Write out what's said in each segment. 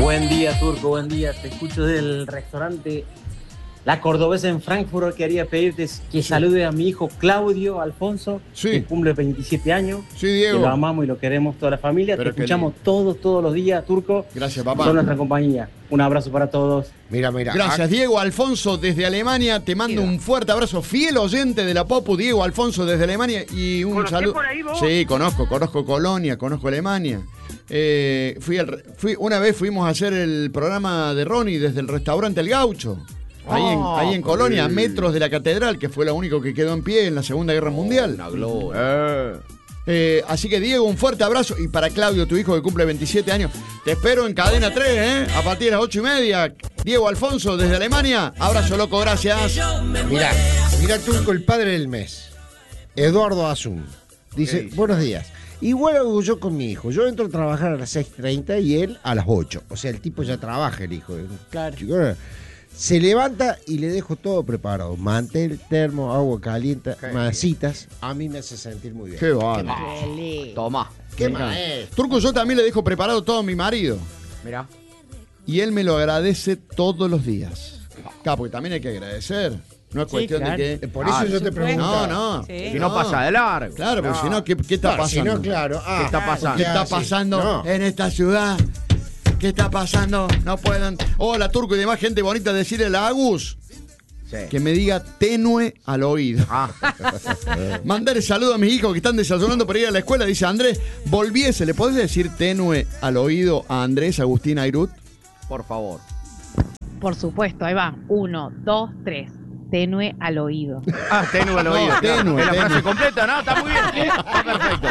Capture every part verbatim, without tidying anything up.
Buen día, Turco, buen día. Te escucho del restaurante La Cordobesa en Frankfurt. Quería pedirte que sí. salude a mi hijo Claudio Alfonso, sí. que cumple veintisiete años. Sí, Diego. Que lo amamos y lo queremos toda la familia. Pero Te escuchamos todos, todos los días, Turco. Gracias, papá. Son nuestra compañía. Un abrazo para todos. Mira, mira. Gracias, Diego Alfonso desde Alemania. Te mando mira. un fuerte abrazo. Fiel oyente de la Popu, Diego Alfonso desde Alemania. Y un saludo. Por ahí, vos? Sí, conozco, conozco Colonia, conozco Alemania. Eh, fui, al, fui Una vez fuimos a hacer el programa de Ronnie desde el restaurante El Gaucho. Ahí, oh, en, ahí en Colonia, a metros de la catedral, que fue la única que quedó en pie en la Segunda Guerra Mundial. Una gloria. Eh. Eh, así que Diego, un fuerte abrazo. Y para Claudio, tu hijo que cumple veintisiete años, te espero en Cadena tres, ¿eh? A partir de las ocho y media. Diego Alfonso desde Alemania. Abrazo, loco, gracias. Mirá, mirá, Turco, el padre del mes, Eduardo Azun, dice, buenos días. Igual hago yo con mi hijo. Yo entro a trabajar a las seis treinta y él a las ocho. O sea, el tipo ya trabaja, el hijo. Claro. Chico, se levanta y le dejo todo preparado. Mantel, termo, agua caliente, masitas. A mí me hace sentir muy bien. Qué vale. Qué Toma. Qué maestro. Turco, yo también le dejo preparado todo a mi marido. Mirá. Y él me lo agradece todos los días. Claro, porque también hay que agradecer. No es sí, cuestión claro. de que... Por eso ah, yo te pregunto. No, no. Sí. Si no pasa de largo. Claro, porque no. si no, ¿qué, qué está claro, pasando? Si no, claro. Ah, ¿Qué está pasando? ¿Qué está pasando no. en esta ciudad? ¿Qué está pasando? No pueden... Hola, Turco, y demás gente bonita, decirle a Agus sí. que me diga tenue al oído. Ah. Mandarle saludo a mis hijos que están desayunando para ir a la escuela. Dice Andrés, volviese. ¿Le podés decir tenue al oído a Andrés Agustín Airut? Por favor. Por supuesto, ahí va. Uno, dos, tres. Tenue al oído. Ah, tenue al oído. No, tenue, ¿Es la tenue. frase completa? No, está muy bien. Está perfecto.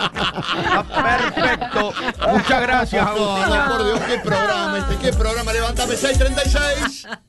Está perfecto. Muchas gracias, Agustín. No, no, por Dios, qué programa este, qué programa. Levantame seis treinta y seis.